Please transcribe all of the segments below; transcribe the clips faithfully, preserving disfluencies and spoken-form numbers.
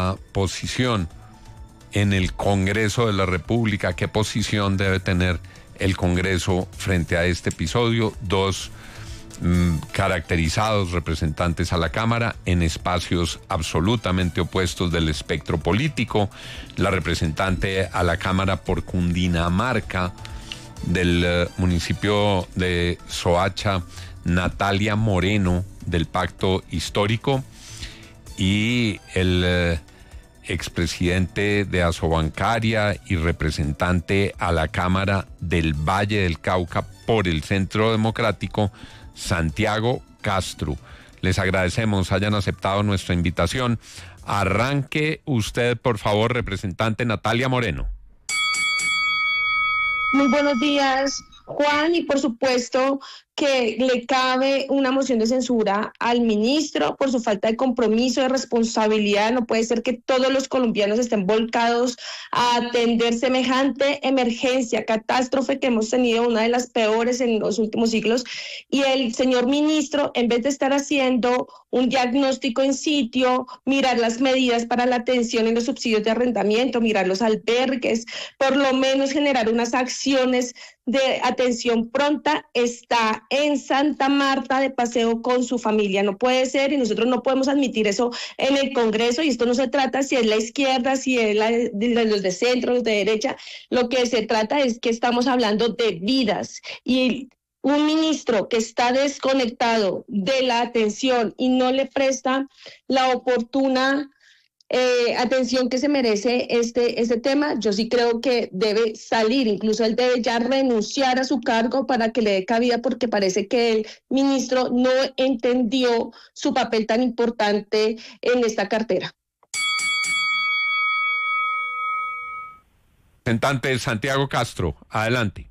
la posición en el Congreso de la República, qué posición debe tener el Congreso frente a este episodio. Dos mmm, caracterizados representantes a la Cámara en espacios absolutamente opuestos del espectro político. La representante a la Cámara por Cundinamarca del uh, municipio de Soacha, Natalia Moreno, del Pacto Histórico, y el uh, expresidente de Asobancaria y representante a la Cámara del Valle del Cauca por el Centro Democrático, Santiago Castro. Les agradecemos hayan aceptado nuestra invitación. Arranque usted, por favor, representante Natalia Moreno. Muy buenos días, Juan, y por supuesto que le cabe una moción de censura al ministro por su falta de compromiso, de responsabilidad. No puede ser que todos los colombianos estén volcados a atender semejante emergencia, catástrofe que hemos tenido, una de las peores en los últimos siglos, y el señor ministro, en vez de estar haciendo un diagnóstico en sitio, mirar las medidas para la atención en los subsidios de arrendamiento, mirar los albergues, por lo menos generar unas acciones de atención pronta, está en Santa Marta de paseo con su familia. No puede ser, y nosotros no podemos admitir eso en el Congreso, y esto no se trata si es la izquierda, si es la, de, de los de centro, los de derecha. Lo que se trata es que estamos hablando de vidas, y un ministro que está desconectado de la atención y no le presta la oportuna Eh, atención que se merece este, este tema, yo sí creo que debe salir, incluso él debe ya renunciar a su cargo para que le dé cabida, porque parece que el ministro no entendió su papel tan importante en esta cartera. Representante Santiago Castro, adelante.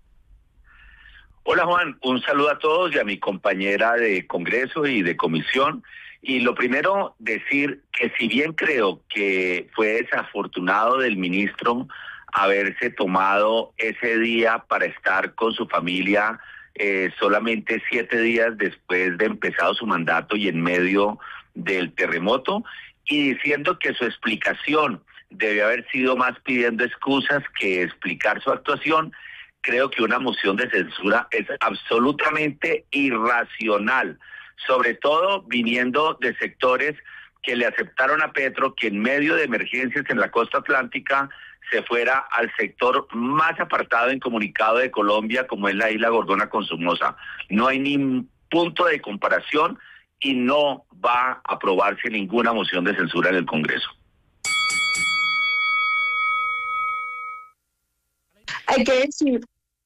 Hola Juan, un saludo a todos y a mi compañera de Congreso y de Comisión. Y lo primero, decir que si bien creo que fue desafortunado del ministro haberse tomado ese día para estar con su familia eh, solamente siete días después de empezado su mandato y en medio del terremoto, y diciendo que su explicación debe haber sido más pidiendo excusas que explicar su actuación, creo que una moción de censura es absolutamente irracional, sobre todo viniendo de sectores que le aceptaron a Petro que en medio de emergencias en la costa atlántica se fuera al sector más apartado e incomunicado de Colombia, como es la isla Gordona con Somoza. No hay ni punto de comparación y no va a aprobarse ninguna moción de censura en el Congreso. Hay que decir...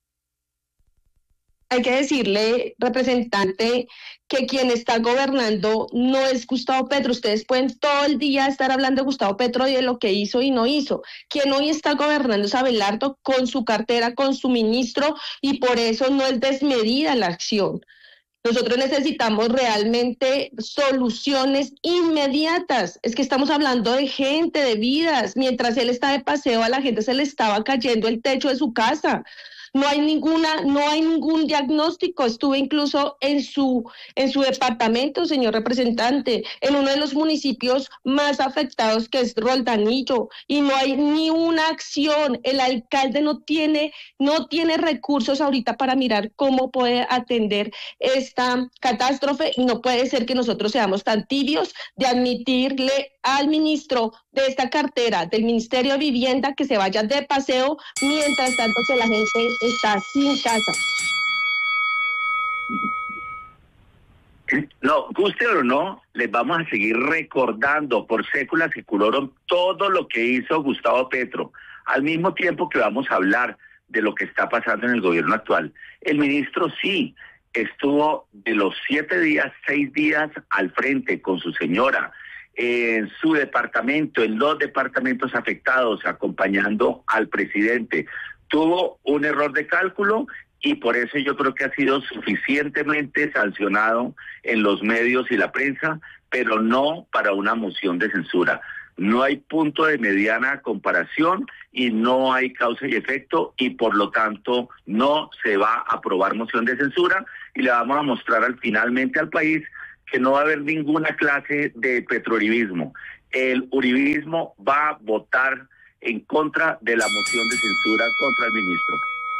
Hay que decirle, representante, que quien está gobernando no es Gustavo Petro. Ustedes pueden todo el día estar hablando de Gustavo Petro y de lo que hizo y no hizo. Quien hoy está gobernando es Abelardo, con su cartera, con su ministro, y por eso no es desmedida la acción. Nosotros necesitamos realmente soluciones inmediatas. Es que estamos hablando de gente, de vidas. Mientras él está de paseo, a la gente se le estaba cayendo el techo de su casa. No hay ninguna, no hay ningún diagnóstico. Estuve incluso en su, en su departamento, señor representante, en uno de los municipios más afectados, que es Roldanillo, y no hay ni una acción. El alcalde no tiene, no tiene recursos ahorita para mirar cómo puede atender esta catástrofe, y no puede ser que nosotros seamos tan tibios de admitirle al ministro de esta cartera del Ministerio de Vivienda que se vaya de paseo, mientras tanto que la gente está sin casa. No, guste o no, les vamos a seguir recordando por séculas que curaron todo lo que hizo Gustavo Petro, al mismo tiempo que vamos a hablar de lo que está pasando en el gobierno actual. El ministro sí estuvo de los siete días, seis días al frente con su señora, en su departamento, en los departamentos afectados, acompañando al presidente. Tuvo un error de cálculo y por eso yo creo que ha sido suficientemente sancionado en los medios y la prensa, pero no para una moción de censura. No hay punto de mediana comparación y no hay causa y efecto, y por lo tanto no se va a aprobar moción de censura, y le vamos a mostrar al, finalmente al país que no va a haber ninguna clase de petrolibismo. el uribismo va a votar en contra de la moción de censura contra el ministro.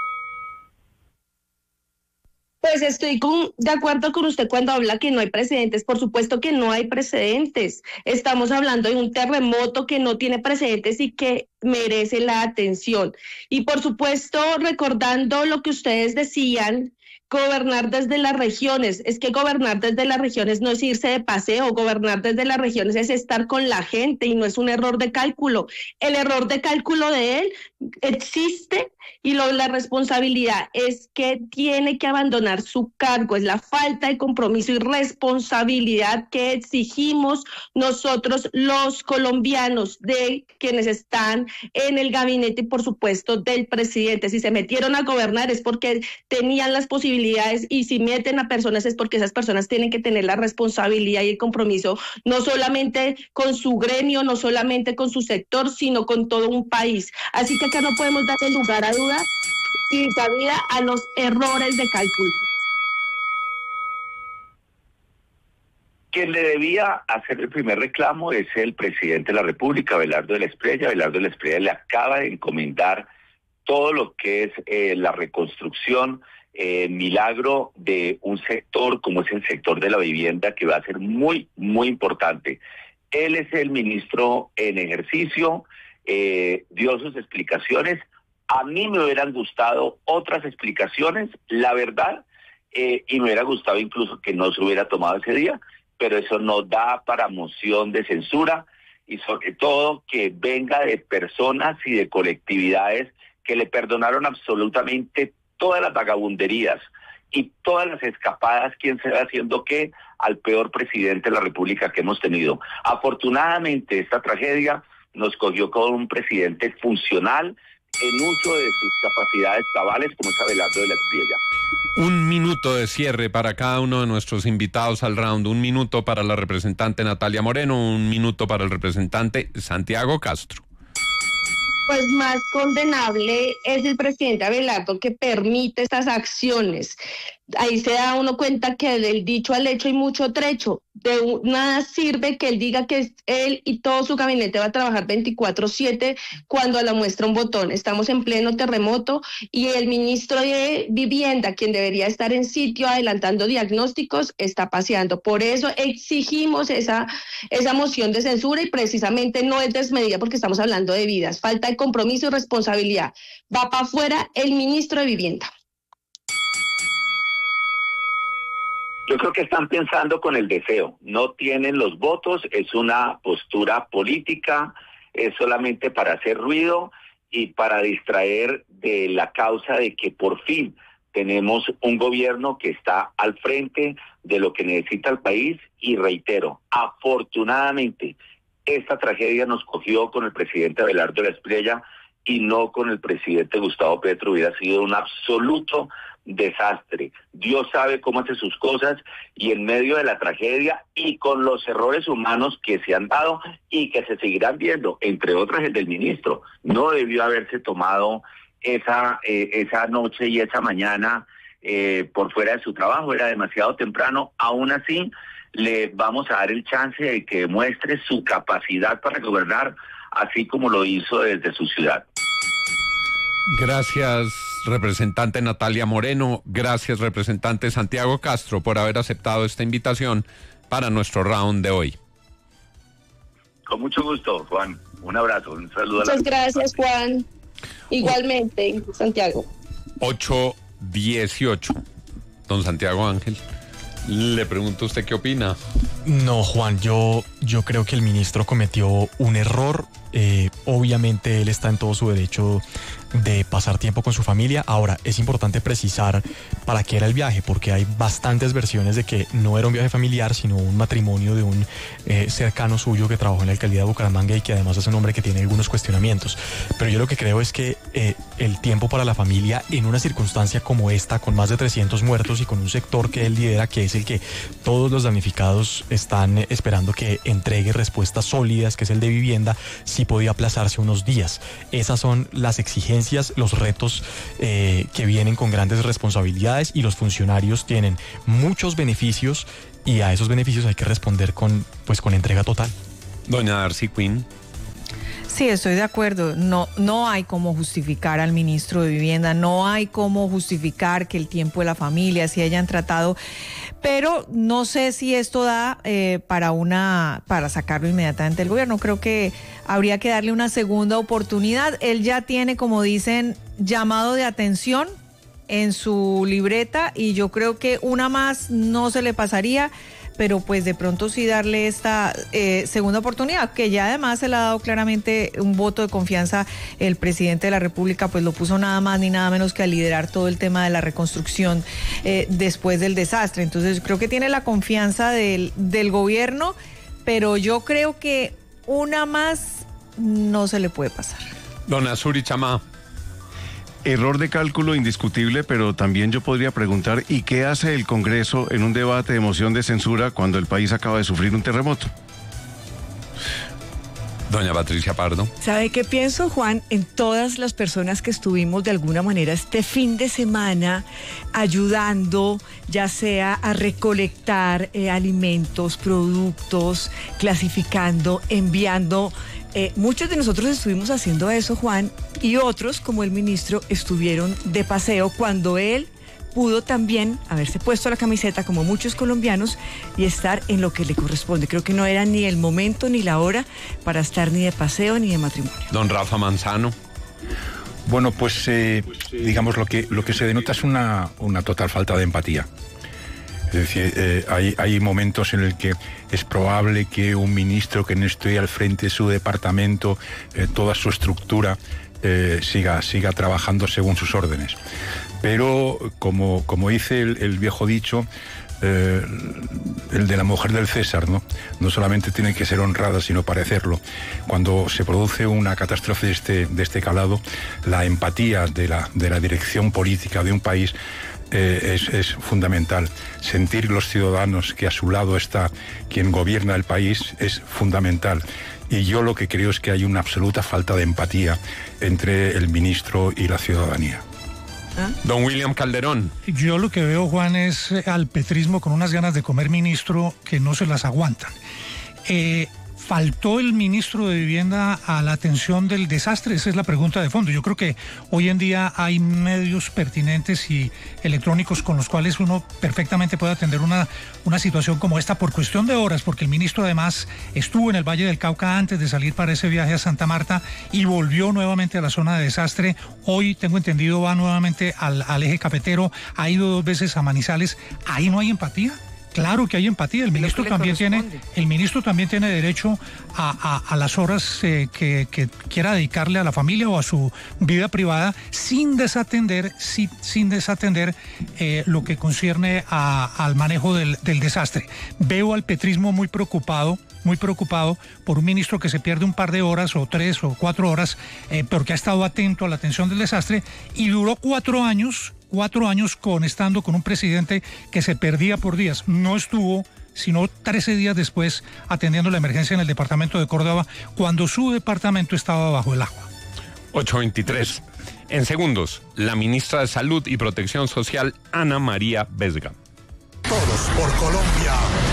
Pues estoy con, de acuerdo con usted cuando habla que no hay precedentes. Por supuesto que no hay precedentes. Estamos hablando de un terremoto que no tiene precedentes y que merece la atención. Y por supuesto, recordando lo que ustedes decían, gobernar desde las regiones. Es que gobernar desde las regiones no es irse de paseo, gobernar desde las regiones es estar con la gente y no es un error de cálculo. El error de cálculo de él existe y lo, la responsabilidad es que tiene que abandonar su cargo, es la falta de compromiso y responsabilidad que exigimos nosotros los colombianos de quienes están en el gabinete y por supuesto del presidente. Si se metieron a gobernar es porque tenían las posibilidades y si meten a personas es porque esas personas tienen que tener la responsabilidad y el compromiso no solamente con su gremio, no solamente con su sector, sino con todo un país. Así que acá no podemos darle lugar a dudas y cabida a los errores de cálculo. Quien le debía hacer el primer reclamo es el presidente de la República, Abelardo de la Espriella. Abelardo de la Espriella le acaba de encomendar todo lo que es eh, la reconstrucción, eh, milagro de un sector como es el sector de la vivienda, que va a ser muy, muy importante. Él es el ministro en ejercicio, eh, dio sus explicaciones. A mí me hubieran gustado otras explicaciones, la verdad, eh, y me hubiera gustado incluso que no se hubiera tomado ese día, pero eso no da para moción de censura y sobre todo que venga de personas y de colectividades que le perdonaron absolutamente todas las vagabunderías y todas las escapadas, quién se va haciendo qué, al peor presidente de la República que hemos tenido. Afortunadamente esta tragedia nos cogió con un presidente funcional, en uso de sus capacidades cabales, como es Abelardo de la Espriella. Un minuto de cierre para cada uno de nuestros invitados al round. Un minuto para la representante Natalia Moreno, un minuto para el representante Santiago Castro. Pues más condenable es el presidente Abelardo, que permite estas acciones. Ahí se da uno cuenta que del dicho al hecho hay mucho trecho. De nada sirve que él diga que él y todo su gabinete va a trabajar veinticuatro siete cuando la muestra un botón. Estamos en pleno terremoto y el ministro de Vivienda, quien debería estar en sitio adelantando diagnósticos, está paseando. Por eso exigimos esa, esa moción de censura y precisamente no es desmedida porque estamos hablando de vidas. Falta de compromiso y responsabilidad. Va para afuera el ministro de Vivienda. Yo creo que están pensando con el deseo, no tienen los votos, es una postura política, es solamente para hacer ruido y para distraer de la causa de que por fin tenemos un gobierno que está al frente de lo que necesita el país y reitero, afortunadamente esta tragedia nos cogió con el presidente Abelardo de la Espriella y no con el presidente Gustavo Petro, hubiera sido un absoluto desastre. Dios sabe cómo hace sus cosas y en medio de la tragedia y con los errores humanos que se han dado y que se seguirán viendo, entre otras el del ministro, no debió haberse tomado esa, eh, esa noche y esa mañana eh, por fuera de su trabajo, era demasiado temprano. Aún así le vamos a dar el chance de que demuestre su capacidad para gobernar, así como lo hizo desde su ciudad. Gracias, representante Natalia Moreno. Gracias, representante Santiago Castro, por haber aceptado esta invitación para nuestro round de hoy. Con mucho gusto, Juan. Un abrazo, un saludo. Muchas a la... gracias, Juan. Igualmente, Santiago. ocho dieciocho. Don Santiago Ángel, le pregunto a usted qué opina. No, Juan, yo, yo creo que el ministro cometió un error. Eh, obviamente él está en todo su derecho de pasar tiempo con su familia. Ahora, es importante precisar para qué era el viaje, porque hay bastantes versiones de que no era un viaje familiar, sino un matrimonio de un eh, cercano suyo que trabajó en la alcaldía de Bucaramanga y que además es un hombre que tiene algunos cuestionamientos. Pero yo lo que creo es que eh, el tiempo para la familia en una circunstancia como esta, con más de trescientos muertos y con un sector que él lidera, que es el que todos los damnificados están eh, esperando que entregue respuestas sólidas, que es el de vivienda, sí podía aplazarse unos días. Esas son las exigencias, los retos eh, que vienen con grandes responsabilidades, y los funcionarios tienen muchos beneficios y a esos beneficios hay que responder con, pues, con entrega total. Doña Darcy Quinn. Sí, estoy de acuerdo. No, no hay cómo justificar al ministro de Vivienda, no hay cómo justificar que el tiempo de la familia, si hayan tratado, pero no sé si esto da eh, para una, para sacarlo inmediatamente del gobierno. Creo que habría que darle una segunda oportunidad. Él ya tiene, como dicen, llamado de atención en su libreta y yo creo que una más no se le pasaría, pero pues de pronto sí darle esta eh, segunda oportunidad, que ya además se le ha dado claramente un voto de confianza. El presidente de la República pues lo puso nada más ni nada menos que a liderar todo el tema de la reconstrucción eh, después del desastre. Entonces creo que tiene la confianza del, del gobierno, pero yo creo que una más no se le puede pasar. Don Azuri Chamá. Error de cálculo indiscutible, pero también yo podría preguntar, ¿y qué hace el Congreso en un debate de moción de censura cuando el país acaba de sufrir un terremoto? Doña Patricia Pardo. ¿Sabe qué pienso, Juan? En todas las personas que estuvimos de alguna manera este fin de semana ayudando, ya sea a recolectar eh, alimentos, productos, clasificando, enviando. Eh, muchos de nosotros estuvimos haciendo eso, Juan, y otros, como el ministro, estuvieron de paseo cuando él pudo también haberse puesto la camiseta como muchos colombianos y estar en lo que le corresponde. Creo que no era ni el momento ni la hora para estar ni de paseo ni de matrimonio. Don Rafa Manzano. Bueno, pues eh, digamos lo que, lo que se denota es una, una total falta de empatía. Es decir, eh, hay, hay momentos en el que es probable que un ministro que no esté al frente de su departamento, eh, toda su estructura, eh, siga, siga trabajando según sus órdenes. Pero, como, como dice el, el viejo dicho, eh, el de la mujer del César, ¿no? No solamente tiene que ser honrada, sino parecerlo. Cuando se produce una catástrofe de este, de este calado, la empatía de la, de la dirección política de un país Eh, es, es fundamental. Sentir los ciudadanos que a su lado está quien gobierna el país es fundamental. Y yo lo que creo es que hay una absoluta falta de empatía entre el ministro y la ciudadanía. ¿Ah? Don William Calderón. Yo lo que veo, Juan, es al petrismo con unas ganas de comer ministro que no se las aguantan. Eh, ¿Faltó el ministro de Vivienda a la atención del desastre? Esa es la pregunta de fondo. Yo creo que hoy en día hay medios pertinentes y electrónicos con los cuales uno perfectamente puede atender una, una situación como esta por cuestión de horas, porque el ministro además estuvo en el Valle del Cauca antes de salir para ese viaje a Santa Marta y volvió nuevamente a la zona de desastre. Hoy, tengo entendido, va nuevamente al, al eje cafetero, ha ido dos veces a Manizales. ¿Ahí no hay empatía? Claro que hay empatía. El ministro también tiene, el ministro también tiene derecho a, a, a las horas eh, que, que quiera dedicarle a la familia o a su vida privada, sin desatender, sin, sin desatender eh, lo que concierne a, al manejo del, del desastre. Veo al petrismo muy preocupado. muy preocupado por un ministro que se pierde un par de horas o tres o cuatro horas, eh, porque ha estado atento a la atención del desastre y duró cuatro años, cuatro años con estando con un presidente que se perdía por días. No estuvo sino trece días después atendiendo la emergencia en el departamento de Córdoba, cuando su departamento estaba bajo el agua. ocho veintitrés. En segundos, la ministra de Salud y Protección Social, Ana María Vesga. Todos por Colombia.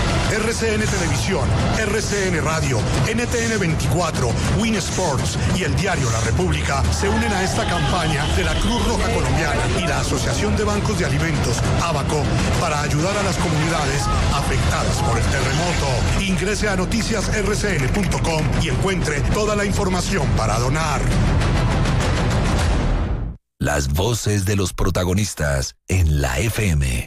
R C N Televisión, R C N Radio, N T N veinticuatro, Win Sports y el diario La República se unen a esta campaña de la Cruz Roja Colombiana y la Asociación de Bancos de Alimentos, ABACO, para ayudar a las comunidades afectadas por el terremoto. Ingrese a noticias r c n punto com y encuentre toda la información para donar. Las voces de los protagonistas en la F M.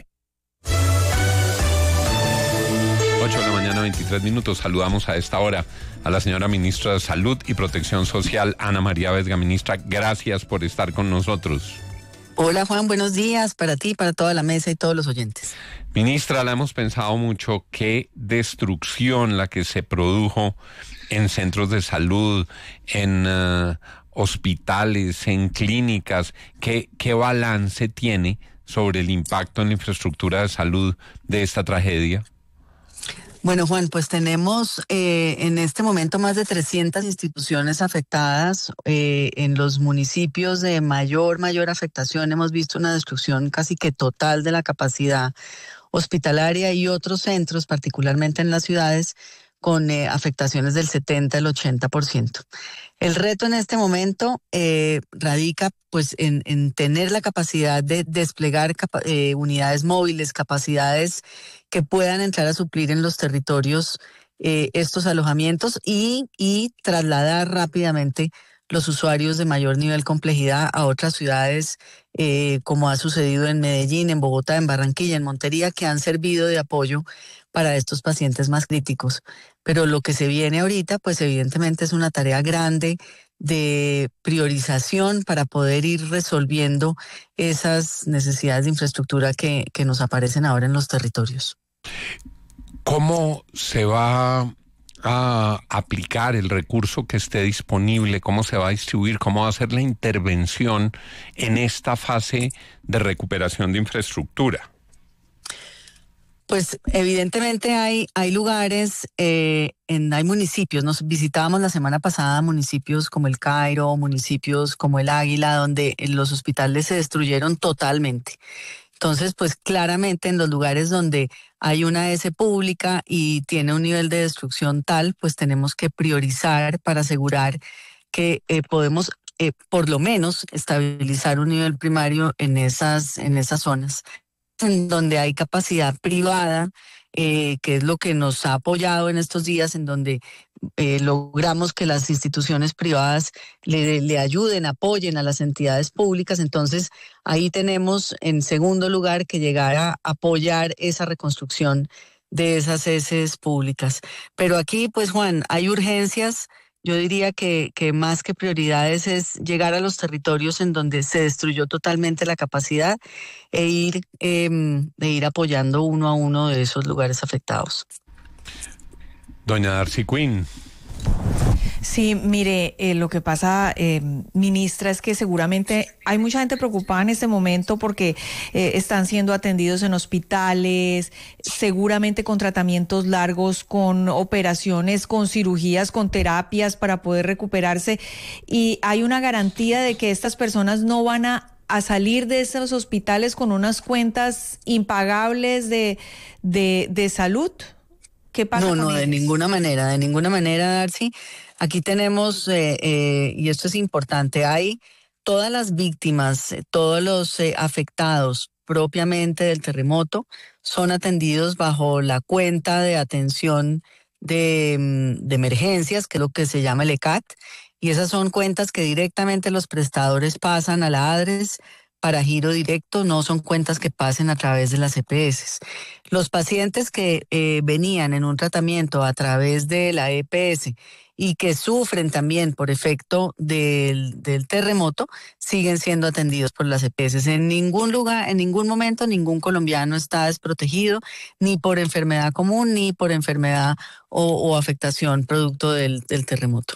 ocho de la mañana, veintitrés minutos. Saludamos a esta hora a la señora ministra de Salud y Protección Social, Ana María Vesga. Ministra, gracias por estar con nosotros. Hola, Juan, buenos días para ti, para toda la mesa y todos los oyentes. Ministra, la hemos pensado mucho, qué destrucción la que se produjo en centros de salud, en uh, hospitales, en clínicas. ¿Qué, qué balance tiene sobre el impacto en la infraestructura de salud de esta tragedia? Bueno, Juan, pues tenemos eh, en este momento más de trescientas instituciones afectadas eh, en los municipios de mayor, mayor afectación. Hemos visto una destrucción casi que total de la capacidad hospitalaria y otros centros, particularmente en las ciudades, con eh, afectaciones del setenta al ochenta por ciento. El reto en este momento eh, radica pues en, en tener la capacidad de desplegar capa eh, unidades móviles, capacidades que puedan entrar a suplir en los territorios eh, estos alojamientos y, y trasladar rápidamente los usuarios de mayor nivel complejidad a otras ciudades, eh, como ha sucedido en Medellín, en Bogotá, en Barranquilla, en Montería, que han servido de apoyo para estos pacientes más críticos. Pero lo que se viene ahorita, pues evidentemente es una tarea grande de priorización para poder ir resolviendo esas necesidades de infraestructura que, que nos aparecen ahora en los territorios. ¿Cómo se va a aplicar el recurso que esté disponible? ¿Cómo se va a distribuir? ¿Cómo va a ser la intervención en esta fase de recuperación de infraestructura? Pues evidentemente hay, hay lugares, eh, en, hay municipios, nos visitábamos la semana pasada municipios como el Cairo, municipios como el Águila, donde los hospitales se destruyeron totalmente. Entonces, pues claramente en los lugares donde hay una A S pública y tiene un nivel de destrucción tal, pues tenemos que priorizar para asegurar que eh, podemos eh, por lo menos estabilizar un nivel primario en esas, en esas zonas en donde hay capacidad privada, eh, que es lo que nos ha apoyado en estos días, en donde eh, logramos que las instituciones privadas le, le ayuden, apoyen a las entidades públicas. Entonces, ahí tenemos en segundo lugar que llegar a apoyar esa reconstrucción de esas heces públicas. Pero aquí, pues Juan, hay urgencias. Yo diría que, que más que prioridades es llegar a los territorios en donde se destruyó totalmente la capacidad e ir, eh, e ir apoyando uno a uno de esos lugares afectados. Doña Darcy Quinn. Sí, mire, eh, lo que pasa, eh, ministra, es que seguramente hay mucha gente preocupada en este momento porque eh, están siendo atendidos en hospitales, seguramente con tratamientos largos, con operaciones, con cirugías, con terapias para poder recuperarse, y hay una garantía de que estas personas no van a a salir de esos hospitales con unas cuentas impagables de, de, de salud. ¿Qué pasa? No, con no, de ellos? ninguna manera, de ninguna manera, Darcy. Aquí tenemos, eh, eh, y esto es importante, hay todas las víctimas, eh, todos los eh, afectados propiamente del terremoto son atendidos bajo la cuenta de atención de, de emergencias, que es lo que se llama el E C A T, y esas son cuentas que directamente los prestadores pasan a la ADRES para giro directo, no son cuentas que pasen a través de las E P S. Los pacientes que eh, venían en un tratamiento a través de la E P S y que sufren también por efecto del, del terremoto, siguen siendo atendidos por las E P S. En ningún lugar, en ningún momento, ningún colombiano está desprotegido, ni por enfermedad común, ni por enfermedad o, o afectación producto del, del terremoto.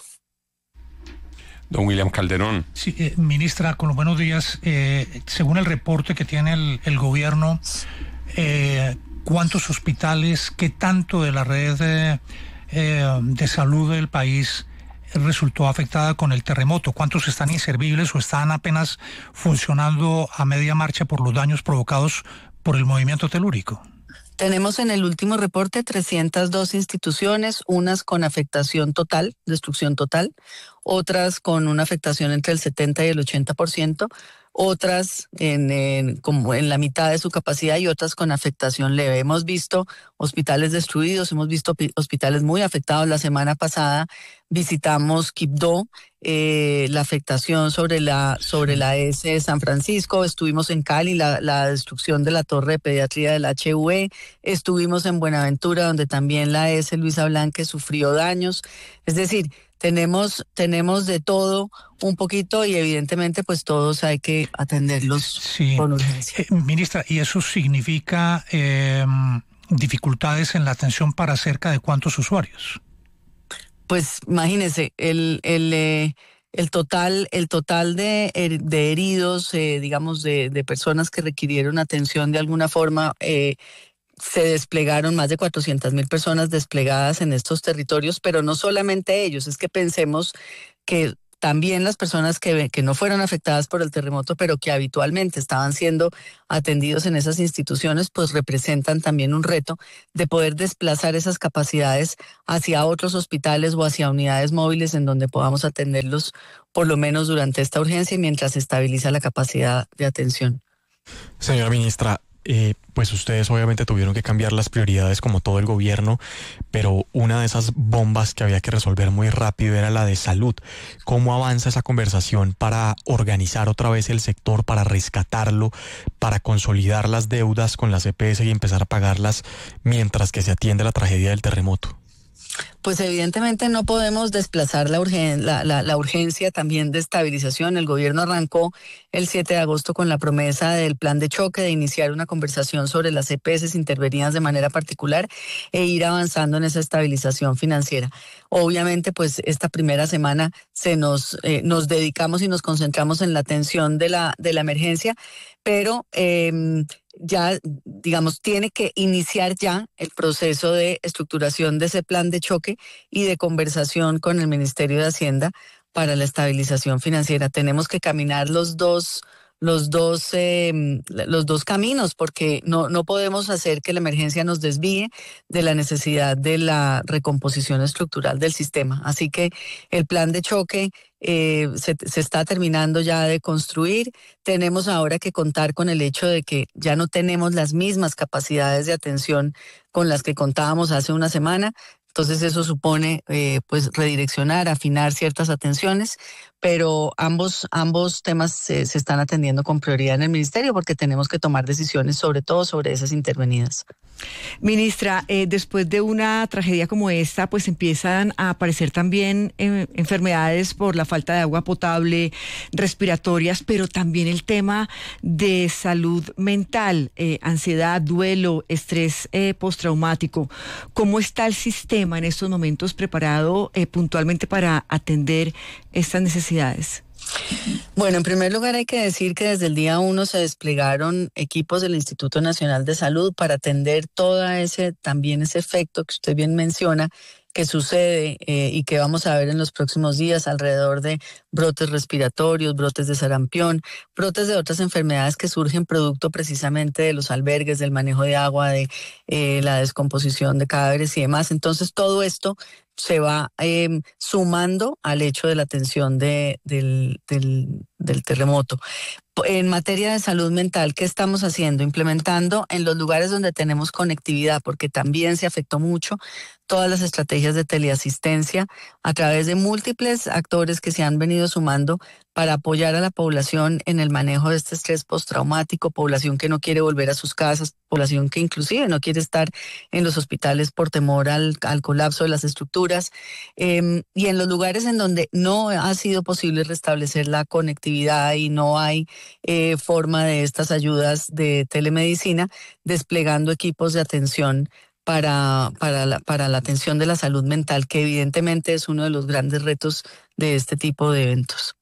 Don William Calderón. Sí, eh, ministra, con los buenos días. Eh, según el reporte que tiene el, el gobierno, eh, ¿cuántos hospitales, qué tanto de la red de, eh, de salud del país resultó afectada con el terremoto? ¿Cuántos están inservibles o están apenas funcionando a media marcha por los daños provocados por el movimiento telúrico? Tenemos en el último reporte trescientas dos instituciones, unas con afectación total, destrucción total, otras con una afectación entre el setenta y el ochenta por ciento, otras en, en, como en la mitad de su capacidad y otras con afectación leve. Hemos visto hospitales destruidos, hemos visto hospitales muy afectados. La semana pasada visitamos Quibdó, eh, la afectación sobre la sobre la S de San Francisco, estuvimos en Cali, la, la destrucción de la torre de pediatría del H U E, estuvimos en Buenaventura, donde también la S Luisa Blanque sufrió daños. Es decir, tenemos tenemos de todo un poquito y evidentemente pues todos hay que atenderlos sí. con urgencia. Eh, ministra, ¿y eso significa eh, dificultades en la atención para cerca de cuántos usuarios? Pues imagínese, el, el, eh, el total, el total de, de heridos, eh, digamos, de, de personas que requirieron atención de alguna forma, eh, se desplegaron más de cuatrocientas mil personas desplegadas en estos territorios, pero no solamente ellos, es que pensemos que también las personas que, que no fueron afectadas por el terremoto, pero que habitualmente estaban siendo atendidos en esas instituciones, pues representan también un reto de poder desplazar esas capacidades hacia otros hospitales o hacia unidades móviles en donde podamos atenderlos por lo menos durante esta urgencia y mientras se estabiliza la capacidad de atención. Señora ministra, eh, pues ustedes obviamente tuvieron que cambiar las prioridades como todo el gobierno, pero una de esas bombas que había que resolver muy rápido era la de salud. ¿Cómo avanza esa conversación para organizar otra vez el sector, para rescatarlo, para consolidar las deudas con las E P S y empezar a pagarlas mientras que se atiende la tragedia del terremoto? Pues evidentemente no podemos desplazar la, urgen, la, la, la urgencia también de estabilización. El gobierno arrancó el siete de agosto con la promesa del plan de choque, de iniciar una conversación sobre las E P S intervenidas de manera particular e ir avanzando en esa estabilización financiera. Obviamente, pues esta primera semana se nos, eh, nos dedicamos y nos concentramos en la atención de la, de la emergencia, pero eh, ya, digamos, tiene que iniciar ya el proceso de estructuración de ese plan de choque y de conversación con el Ministerio de Hacienda para la estabilización financiera. Tenemos que caminar los dos, los dos, eh, los dos caminos, porque no, no podemos hacer que la emergencia nos desvíe de la necesidad de la recomposición estructural del sistema. Así que el plan de choque eh, se, se está terminando ya de construir. Tenemos ahora que contar con el hecho de que ya no tenemos las mismas capacidades de atención con las que contábamos hace una semana. Entonces eso supone eh, pues redireccionar, afinar ciertas atenciones, pero ambos, ambos temas se, se están atendiendo con prioridad en el ministerio porque tenemos que tomar decisiones sobre todo sobre esas intervenidas. Ministra, eh, después de una tragedia como esta, pues empiezan a aparecer también eh, enfermedades por la falta de agua potable, respiratorias, pero también el tema de salud mental, eh, ansiedad, duelo, estrés eh, postraumático. ¿Cómo está el sistema en estos momentos preparado eh, puntualmente para atender estas necesidades? Bueno, en primer lugar hay que decir que desde el día uno se desplegaron equipos del Instituto Nacional de Salud para atender todo ese, también ese efecto que usted bien menciona, que sucede eh, y que vamos a ver en los próximos días alrededor de brotes respiratorios, brotes de sarampión, brotes de otras enfermedades que surgen producto precisamente de los albergues, del manejo de agua, de eh, la descomposición de cadáveres y demás. Entonces todo esto se va eh, sumando al hecho de la atención de, del, del, del terremoto. En materia de salud mental, ¿qué estamos haciendo? Implementando en los lugares donde tenemos conectividad, porque también se afectó mucho, todas las estrategias de teleasistencia a través de múltiples actores que se han venido sumando para apoyar a la población en el manejo de este estrés postraumático, población que no quiere volver a sus casas, población que inclusive no quiere estar en los hospitales por temor al, al colapso de las estructuras, eh, y en los lugares en donde no ha sido posible restablecer la conectividad y no hay eh, forma de estas ayudas de telemedicina, desplegando equipos de atención para, para, la, para la atención de la salud mental, que evidentemente es uno de los grandes retos de este tipo de eventos.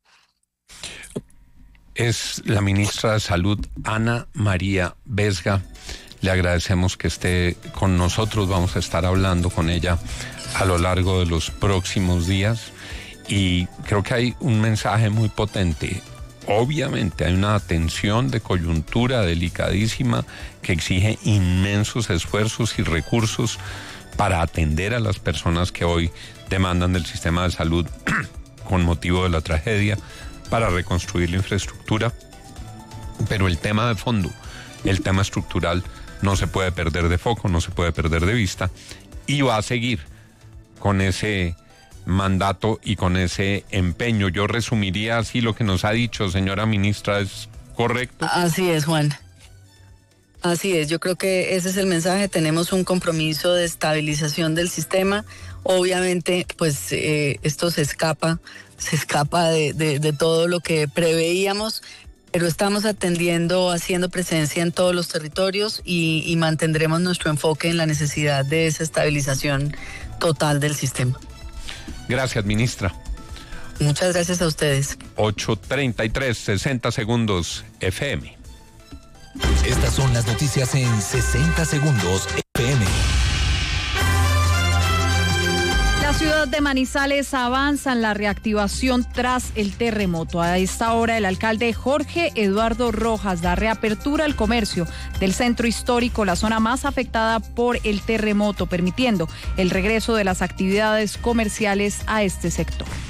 Es la ministra de Salud, Ana María Vesga. Le agradecemos que esté con nosotros. Vamos a estar hablando con ella a lo largo de los próximos días. Y creo que hay un mensaje muy potente. Obviamente hay una atención de coyuntura delicadísima que exige inmensos esfuerzos y recursos para atender a las personas que hoy demandan del sistema de salud con motivo de la tragedia, para reconstruir la infraestructura, pero el tema de fondo, el tema estructural, no se puede perder de foco, no se puede perder de vista, y va a seguir con ese mandato y con ese empeño. Yo resumiría así lo que nos ha dicho, señora ministra, ¿es correcto? Así es, Juan. Así es, yo creo que ese es el mensaje. Tenemos un compromiso de estabilización del sistema. Obviamente, pues eh, esto se escapa, se escapa de, de, de todo lo que preveíamos, pero estamos atendiendo, haciendo presencia en todos los territorios y, y mantendremos nuestro enfoque en la necesidad de esa estabilización total del sistema. Gracias, ministra. Muchas gracias a ustedes. ocho treinta y tres, sesenta segundos F M. Estas son las noticias en sesenta segundos F M. Las ciudad de Manizales avanza en la reactivación tras el terremoto. A esta hora, el alcalde Jorge Eduardo Rojas da reapertura al comercio del centro histórico, la zona más afectada por el terremoto, permitiendo el regreso de las actividades comerciales a este sector.